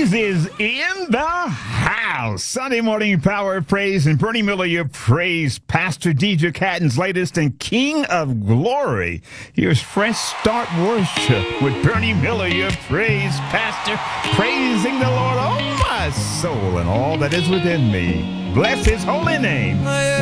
Praise is in the house. Sunday morning power of praise, and Bernie Miller, your praise. Pastor DJ Catton's latest and King of Glory. Here's Fresh Start Worship with Bernie Miller, your praise. Pastor, praising the Lord, oh my soul, and all that is within me. Bless his holy name.